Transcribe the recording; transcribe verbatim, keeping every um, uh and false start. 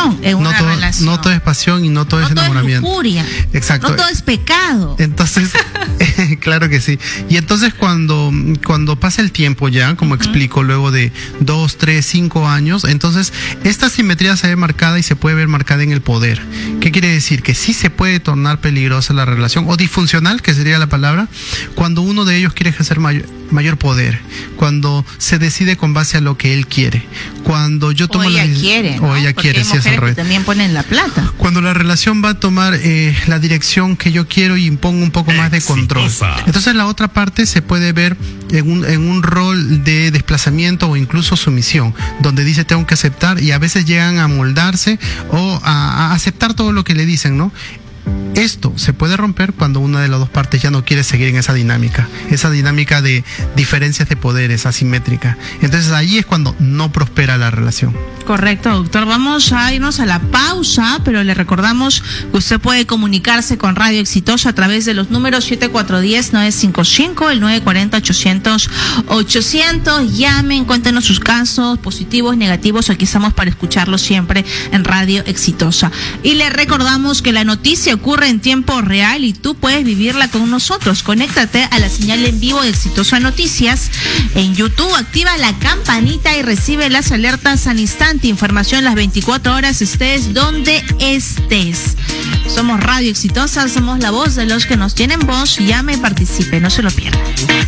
razón en no una todo, relación. No todo es pasión y no todo no es enamoramiento. No todo es lujuria. Exacto. No todo es pecado. Entonces, claro que sí. Y entonces cuando, cuando pasa el tiempo ya, como uh-huh. explico, luego de dos, tres, cinco años, entonces esta simetría se ve marcada y se puede ver marcada en el poder. ¿Qué quiere decir? Que sí se puede tornar peligrosa la relación, o disfuncional, que sería la palabra, cuando uno de ellos quiere ejercer mayor, mayor poder, cuando se decide con base a lo que él quiere, cuando yo tomo o ella la, quiere, ¿no? o ella Porque quiere, hay si es al revés. Que también ponen la plata. Cuando la relación va a tomar eh, la dirección que yo quiero y impongo un poco más de control. Entonces la otra parte se puede ver en un, en un rol de desplazamiento o incluso sumisión, donde dice tengo que aceptar, y a veces llegan a moldarse o a, a aceptar todo lo que le dicen, ¿no? Esto se puede romper cuando una de las dos partes ya no quiere seguir en esa dinámica, esa dinámica de diferencias de poderes asimétrica. Entonces ahí es cuando no prospera la relación. Correcto, doctor. Vamos a irnos a la pausa, pero le recordamos que usted puede comunicarse con Radio Exitosa a través de los números siete cuatro uno cero nueve cinco cinco, el nueve cuatro cero ochocientos ochocientos. Llamen, cuéntenos sus casos positivos, negativos. Aquí estamos para escucharlos siempre en Radio Exitosa. Y le recordamos que la noticia ocurre en tiempo real y tú puedes vivirla con nosotros. Conéctate a la señal en vivo de Exitosa Noticias en YouTube, activa la campanita y recibe las alertas al instante. Información las veinticuatro horas, estés donde estés. Somos Radio Exitosa, somos la voz de los que nos tienen voz. Llame y participe, no se lo pierdan.